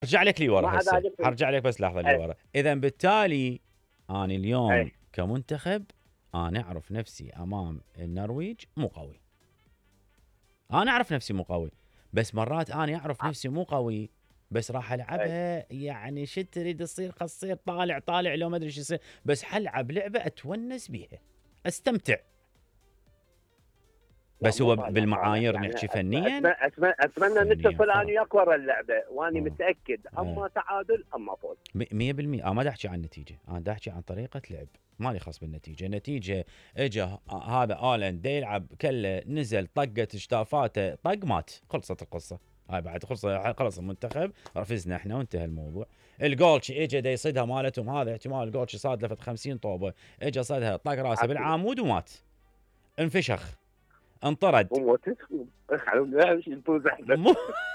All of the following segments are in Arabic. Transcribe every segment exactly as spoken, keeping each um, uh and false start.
ارجع لك لي ورا ومع هسه، ذلك حارجع لك بس لحظه لي أي. ورا. اذا بالتالي انا اليوم أي. كمنتخب انا اعرف نفسي امام النرويج مو قوي. انا اعرف نفسي مو قوي، بس مرات انا اعرف نفسي مو قوي، بس راح أي. العبها يعني شو تريد تصير قصير طالع طالع لو ما ادري شو يصير، بس حلعب لعبه اتونس بيها استمتع. لا بس مو هو طالع طالع بالمعايير يعني نحكي أتمنى, فنيا. أتمنى, أتمنى فنيا نتصل فرق. أنا أكبر اللعبة وأني آه. متأكد آه. أما تعادل أما فوز. مية بالمية. أنا ما دا أحكي عن النتيجة، أنا دا أحكي عن طريقة لعب، مالي خاص بالنتيجة. النتيجة إجا هذا آلن دا يلعب كله نزل طقت شتافاته طق مات، خلصت القصة. هاي بعد خلص خلص المنتخب رفزنا احنا وانتهى الموضوع. الجولشي اجى دا يصيدها مالتهم، هذا احتمال الجولشي صاد لفت خمسين طوبة، اجى صيدها طق راسه بالعامود ومات، انفشخ، انطرد. وموتت خلونا نفوز احنا.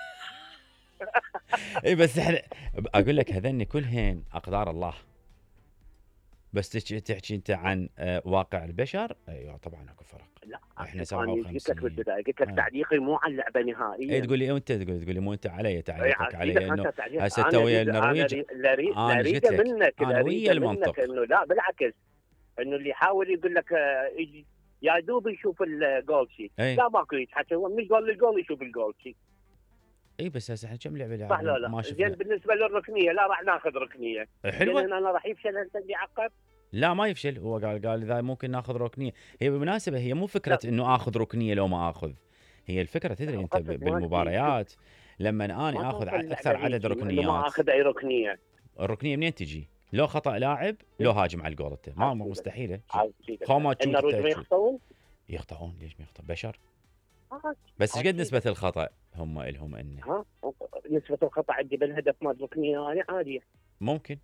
اي بس احنا اقول لك هذني كلهن اقدار الله. بس تحكي تحكي انت عن آه واقع البشر، ايوه طبعا اكو فرق. لا احنا انا قلت لك سبعة وخمسين. بالبدايه قلت لك آه. تعليقي مو على اللعبه اي نهائيا. تقول لي انت تقول تقول لي مو انت علي تعليقك علي انه هسه انا ويا اريد انا النرويج. اريد لا انا ايش اريد قلت لك؟ منك انا اريد ويا منك المنطق. انه لا بالعكس، انه اللي يحاول يقول لك آه، يجي يا دوب يشوف الجول شيت. لا ماكو يتحكى، هو مش قال الجول يشوف الجول شيت. اي بس هسه احنا كم لعبه صح لا لاعبين ما لا شفنا. زين بالنسبه للركنيه لا راح ناخذ ركنيه حلوه. لان انا راح يفشل هسه اللي عقب. لا ما يفشل، هو قال قال اذا ممكن ناخذ ركنيه. هي بالمناسبه هي مو فكره لا. انه اخذ ركنيه لو ما اخذ، هي الفكره تدري انت بالمباريات لما اني اخذ اكثر عدد ركنيات ما اخذ اي ركنيه. الركنيه منين تجي؟ لو خطا لاعب لو هاجم على الجول انت ما مستحيله. خو ما تشوف النرويج يخطئون؟ يخطئون ليش ما يخطئ بشر؟ آه. بس ايش قد نسبه الخطا هم لهم انه؟ ها نسبه الخطا عندي بالهدف مال ركنيه هذه عاديه ممكن.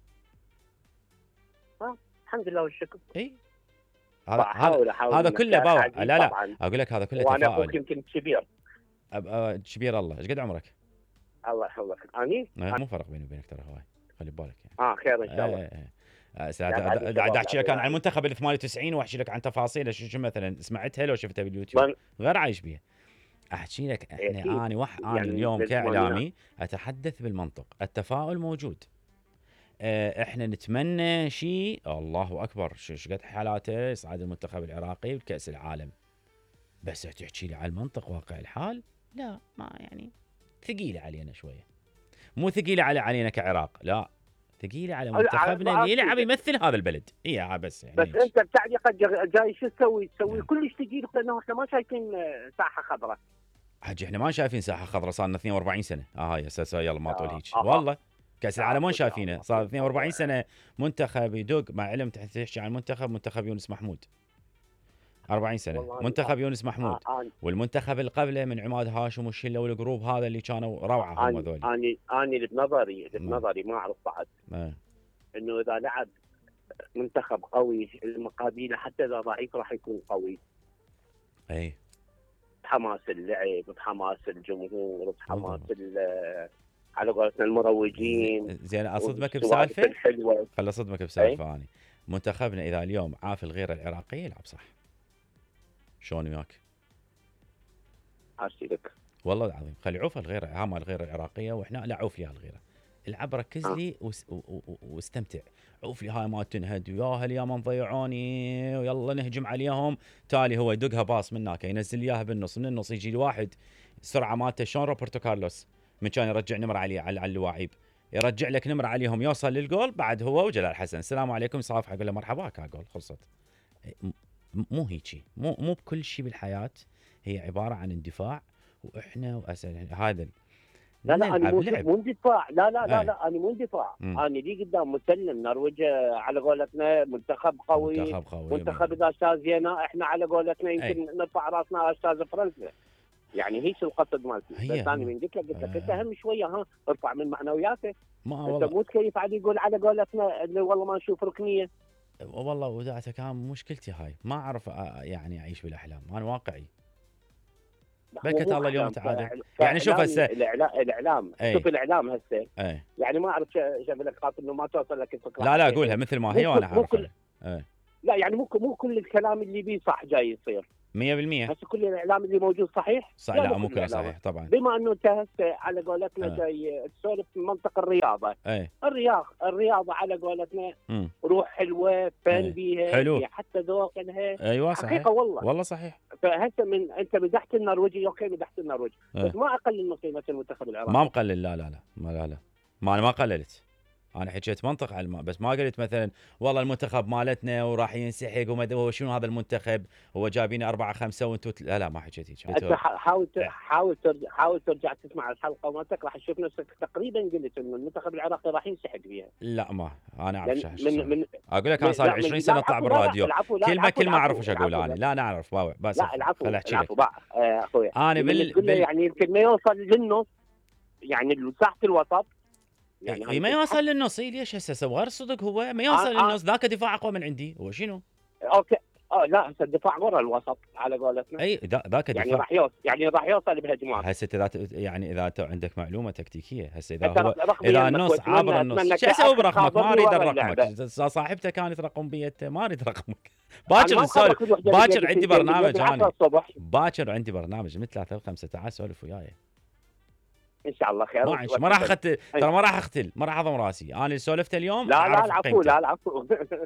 ها الحمد لله والشكر. اي هذا هذا هذا كله باوع. لا لا طبعاً. اقول لك هذا كله تفاؤل. وانا اخوك يمكن كبير. أب... كبير الله. ايش قد عمرك؟ الله يحفظك. اني مو فرق بيني وبينك ترى هواي، خلي ببالك يعني. اه خير ان شاء الله. دا احكي لك عن المنتخب ال ثمانية وتسعين واحكي لك عن تفاصيل شو مثلا سمعتها لو شفتها باليوتيوب غير عايش بيها. احكي لك احنا انا وح انا يعني اليوم كاعلامي اتحدث بالمنطق، التفاؤل موجود. اه احنا نتمنى شيء الله اكبر شو قد حالاته يصعد المنتخب العراقي بكاس العالم، بس تحكي لي على المنطق واقع الحال لا ما يعني ثقيله علينا شويه، مو ثقيله على علينا كعراق لا، ثقيله على منتخبنا اللي يلعب يمثل هذا البلد. اي بس يعني بس انت بتعليقك جاي شو تسوي؟ تسوي كلش ثقيل لانه احنا ما شايفين ساحه خضراء. حجي احنا ما شايفين ساحه خضراء صار لنا اثنين وأربعين سنه. اه هاي اساسا يلا ما طول هيك. آه. والله كاس العالم وين شايفينه؟ صار اثنين وأربعين سنه منتخب يدق مع علم تحكي عن منتخب منتخب يونس محمود أربعين سنه منتخب يونس محمود. آه. آه. والمنتخب اللي قبله من عماد هاشم والشله والجروب هذا اللي كانوا روعه هم هذول. اني اني بنظري بنظري ما اعرف بعد آه. انه اذا لعب منتخب قوي المقابله حتى اذا ضعيف راح يكون قوي. اي بحماس اللعب بحماس الجمهور بحماس على قولتنا المروجين. زين اصدمك بسالفه خل اصدمك بسالفه اني منتخبنا اذا اليوم عاف الغيره العراقيه يلعب صح. شلون وياك؟ عاشي لك والله العظيم خلي عوف الغيره هاما الغيره العراقيه واحنا لا عوف لي الغيره. العب ركز آه. لي واستمتع. عوف لي هاي ما تنهد ويا هل يا من ضيعوني ويلا نهجم عليهم. تالي هو يدقها باص من هناك ينزل اياها بالنص من النص يجي الواحد السرعه مالته شلون روبرتو كارلوس من كان يرجع نمر عليه على, على اللاعب يرجع لك نمر عليهم يوصل للجول بعد هو وجلال حسن السلام عليكم صافحه يقول له مرحبا كا جول خلصت. مو هيجي مو مو بكل شيء بالحياه هي عباره عن اندفاع واحنا واسال هذا لا لا انا مو اندفاع لا لا لا لا انا مو اندفاع انا لي قدام مسلم نرويج على قولتنا منتخب قوي منتخب قوي منتخب اذا استاذ زينا احنا على قولتنا يمكن نرفع راسنا استاذ فرنسا يعني هيك القصد مالتي. بس انا من قلت لك قلت لك انت اهم شويه ها ارفع من معنوياته. انت مو تكيف عادي يقول على قولتنا انه والله ما نشوف ركنيه. والله وداعتك كان مشكلتي هاي ما اعرف يعني اعيش بالاحلام انا واقعي. بركة الله اليوم تعادل يعني شوف هسه الاعلام ايه. شوف الاعلام هسه ايه. يعني ما اعرف شو لك خاطر انه ما توصل لك الفكره. لا لا اقولها مثل ما هي وانا عارف. ايه. لا يعني مو مو كل الكلام اللي بيه صح جاي يصير. مية بالمية. هسه كل الاعلام اللي موجود صحيح؟ صح لا مو كله صحيح طبعا. بما انه انت هسه على قولتنا آه. جاي تسولف في منطقه الرياضه. اي الرياض الرياضه على قولتنا روح حلوه، فن بيها، حلو، حتى ذوق لها. ايوه صحيح حقيقه والله والله صحيح. فهسه من انت مدحت النرويجي، اوكي مدحت النرويجي أه. بس ما اقلل من قيمه المنتخب العراقي. ما مقلل، لا لا لا ما لا لا ما انا ما قللت، انا حكيت منطق على الماء، بس ما قلت مثلا والله المنتخب مالتنا وراح ينسحق وما شنو هذا المنتخب هو جايبين أربعة خمسة وانتم لا لا ما حكيت هيك. انت حاول حاول ترجع حاول ترجع تسمع الحلقه مالتك، راح تشوف نفسك تقريبا قلت انه المنتخب العراقي راح ينسحق فيها. لا ما انا اعرف من من اقول لك انا صار لي عشرين سنه اطلع بالراديو كلمه كلمه اعرف ايش اقول انا. لا نعرف بس لا العفو العفو اخوي. انا بال... بال... يعني يمكن ما يوصل للنص، يعني مساحه الوسط يعني, يعني ما يوصل للنص. ليش هسه غير صدق هو ما يوصل آه للنص. ذاك دفاع اقوى من عندي. هو شنو؟ اوكي اه لا هسه الدفاع ورا الوسط على قولتنا. اي ذاك دفاع يعني راح يوصل يعني راح يوصل بهجمات. هسه اذا يعني اذا عندك معلومه تكتيكيه هسه اذا هو اذا النص عابر النص شو اسوي برقمك؟ ما اريد رقمك. صاحبته كانت رقم بيته ما اريد رقمك. باكر نسولف باكر عندي برنامج انا باكر عندي برنامج من ثلاثة وخمسة تعال سولف وياي ان شاء الله خير. ما ما راح اقتل ترى ما راح اقتل ما راح اضم راسي. انا اللي سولفته اليوم لا لا العفو لا العفو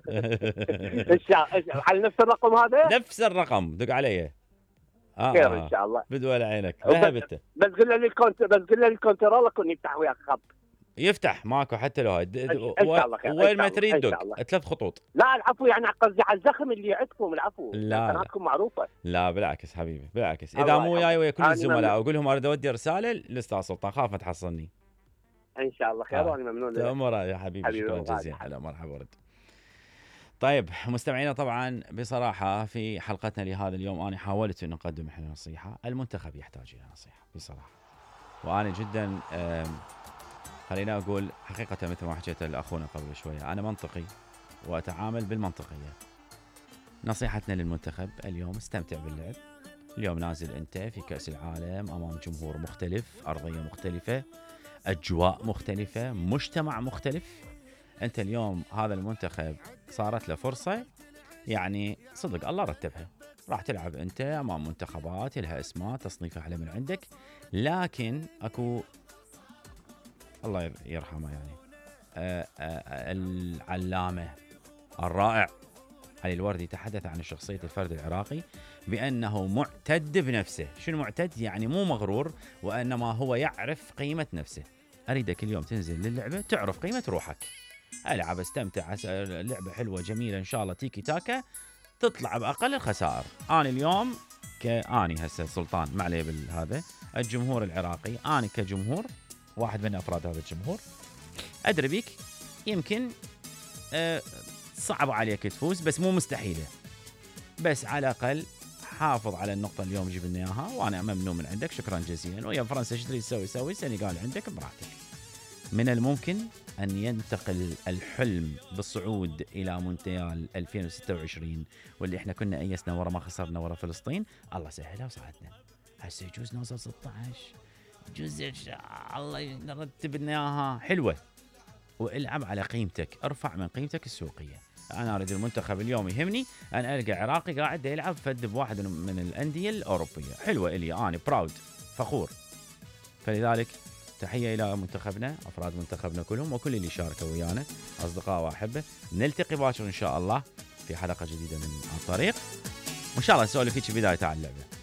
ان شاء الله على نفس الرقم هذا نفس الرقم دق علي آه خير ان شاء الله بدول عينك ذهبت. بس قل لي الكونت بس قل لي الكنترول اكون يفتح وياك خط يفتح ماكو حتى لو ان شاء الله خير. وين ما تريد دق ثلاث خطوط. لا العفو يعني قصدي على الزخم اللي عندكم العفو لا قناتكم معروفه. لا بالعكس حبيبي بالعكس اذا مو وياي ويا كل الزملاء اقول لهم اريد اودي رساله للاستاذ سلطان خاف ما تحصلني. ان شاء الله خير وانا ممنون لك. تأمر يا حبيبي, حبيبي شكرا جزيلا. هلا مرحبا ورد. طيب مستمعينا طبعا بصراحه في حلقتنا لهذا اليوم انا حاولت ان اقدم احنا نصيحه. المنتخب يحتاج الى نصيحه بصراحه وانا جدا خلينا اقول حقيقه مثل ما حكيت لاخونا قبل شويه انا منطقي واتعامل بالمنطقيه. نصيحتنا للمنتخب اليوم استمتع باللعب. اليوم نازل انت في كأس العالم امام جمهور مختلف، ارضيه مختلفه، اجواء مختلفه، مجتمع مختلف. انت اليوم هذا المنتخب صارت له فرصه يعني صدق الله رتبها. راح تلعب انت امام منتخبات لها اسماء تصنيف اعلى من عندك، لكن اكو الله يرحمه يعني آآ آآ العلامه الرائع علي الوردي تحدث عن شخصيه الفرد العراقي بانه معتد بنفسه. شنو معتد؟ يعني مو مغرور وانما هو يعرف قيمه نفسه. اريدك اليوم تنزل للعبه تعرف قيمه روحك. العب استمتع لعبه حلوه جميله ان شاء الله تيكي تاكا تطلع باقل الخسائر. انا اليوم كاني هسه سلطان ما عليه بالهذا الجمهور العراقي، انا كجمهور واحد من افراد هذا الجمهور ادري بيك يمكن أه صعب عليك تفوز بس مو مستحيله، بس على الاقل حافظ على النقطه اليوم جيب لنا اياها وانا ممنون من عندك شكرا جزيلا. ويا فرنسا ايش تريد تسوي سوي، السنغال عندك براحتك. من الممكن ان ينتقل الحلم بالصعود الى مونديال ألفين وستة وعشرين واللي احنا كنا ايسنا ورا ما خسرنا ورا فلسطين. الله سهلها وصعدنا. هسه يجوز نوصل ستة عشر يجوز الله يرتب لنا اياها حلوه. والعب على قيمتك، ارفع من قيمتك السوقيه. انا اريد المنتخب اليوم يهمني ان القى عراقي قاعد يلعب فد بواحد من الانديه الاوروبيه حلوه الي انا براود فخور. فلذلك تحيه الى منتخبنا افراد منتخبنا كلهم وكل اللي شاركوا ويانا اصدقاء واحبه. نلتقي باكر ان شاء الله في حلقه جديده من الطريق وان شاء الله نسولف فيك بدايه على اللعبه.